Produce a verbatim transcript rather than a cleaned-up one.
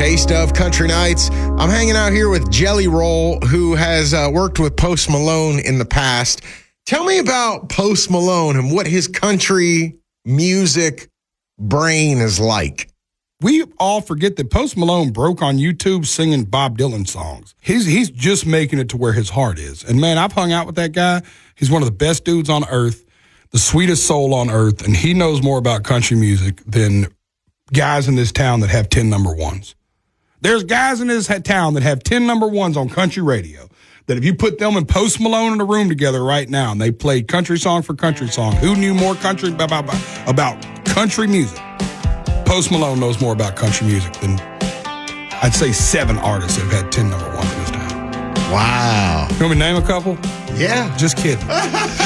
Taste of Country Nights. I'm hanging out here with Jelly Roll, who has uh, worked with Post Malone in the past. Tell me about Post Malone and what his country music brain is like. We all forget that Post Malone broke on YouTube singing Bob Dylan songs. He's he's just making it to where his heart is. And man, I've hung out with that guy. He's one of the best dudes on earth, the sweetest soul on earth, and he knows more about country music than guys in this town that have ten number ones. There's guys in this town that have ten number ones on country radio that if you put them and Post Malone in a room together right now and they played country song for country song, who knew more country about, about country music? Post Malone knows more about country music than, I'd say, seven artists that have had ten number ones in this town. Wow. You want me to name a couple? Yeah. Just kidding.